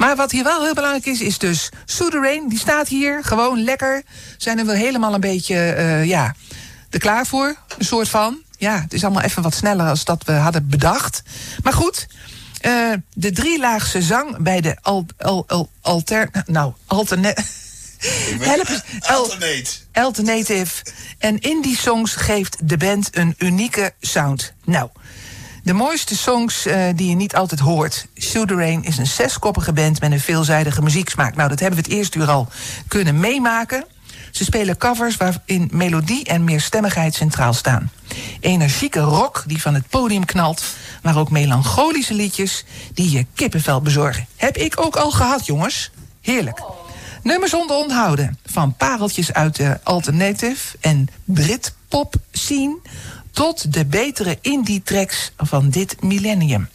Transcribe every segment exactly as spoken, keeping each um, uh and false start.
Maar wat hier wel heel belangrijk is, is dus Souterrain. Die staat hier, gewoon lekker. Zijn er wel helemaal een beetje, uh, ja, er klaar voor. Een soort van. Ja, het is allemaal even wat sneller als dat we hadden bedacht. Maar goed, uh, de drielaagse zang bij de al, al, al, alter... Nou, alterne... Help eens. Alternate. Alternative. En in die songs geeft de band een unieke sound. Nou, de mooiste songs uh, die je niet altijd hoort. Souterrain is een zeskoppige band met een veelzijdige muzieksmaak. Nou, dat hebben we het eerste uur al kunnen meemaken. Ze spelen covers waarin melodie en meerstemmigheid centraal staan. Energieke rock die van het podium knalt, maar ook melancholische liedjes die je kippenvel bezorgen. Heb ik ook al gehad, jongens. Heerlijk. Nummers onder onthouden. Van pareltjes uit de alternative en Britpop scene tot de betere indie tracks van dit millennium.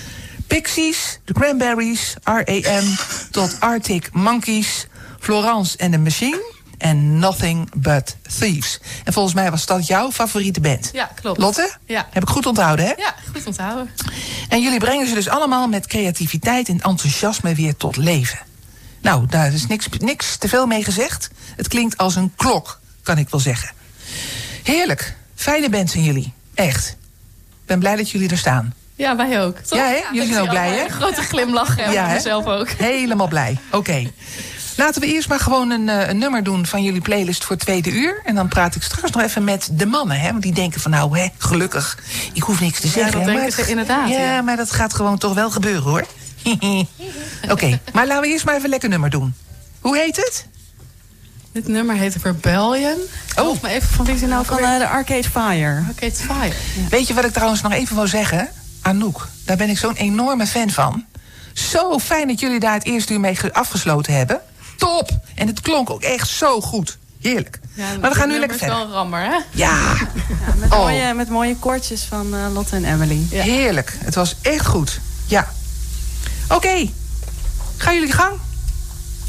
Pixies, The Cranberries, R A M tot Arctic Monkeys, Florence and the Machine en Nothing But Thieves. En volgens mij was dat jouw favoriete band. Ja, klopt. Lotte? Ja. Heb ik goed onthouden, hè? Ja, goed onthouden. En jullie brengen ze dus allemaal met creativiteit en enthousiasme weer tot leven. Nou, daar is niks, niks te veel mee gezegd. Het klinkt als een klok, kan ik wel zeggen. Heerlijk. Fijne band zijn jullie. Echt. Ik ben blij dat jullie er staan. Ja, wij ook. Toch? Ja, hè? Jullie zijn ook blij, hè? Een grote glimlach en ja, mezelf ook. Helemaal blij. Oké. Okay. Laten we eerst maar gewoon een, uh, een nummer doen van jullie playlist voor het tweede uur. En dan praat ik straks nog even met de mannen, hè? Want die denken van nou, hè, gelukkig. Ik hoef niks te zeggen. Ja, dat hè, denken maar ze het, inderdaad. Ja, ja, maar dat gaat gewoon toch wel gebeuren, hoor. Oké, okay, maar laten we eerst maar even een lekker nummer doen. Hoe heet het? Dit nummer heet Rebellion. Oh, Of maar even van wie is het nou Van uh, de Arcade Fire. Arcade Fire. Ja. Weet je wat ik trouwens nog even wou zeggen? Anouk, daar ben ik zo'n enorme fan van. Zo fijn dat jullie daar het eerste uur mee afgesloten hebben. Top! En het klonk ook echt zo goed. Heerlijk. Ja, maar we gaan nu lekker is verder. wel een rammer, hè? Ja. ja met, oh. mooie, met mooie koortjes van uh, Lotte en Emily. Ja. Heerlijk. Het was echt goed. Ja. Oké. Okay. Gaan jullie gang?